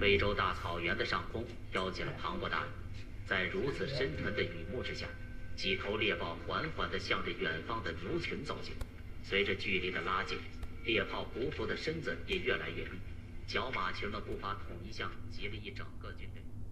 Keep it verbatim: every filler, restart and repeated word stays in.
非洲大草原的上空飘起了磅礴大雨，在如此深沉的雨幕之下，几头猎豹缓缓地向着远方的牛群走近。随着距离的拉近，猎豹匍匐的身子也越来越低，角马群们步伐统一下挤了一整个军队。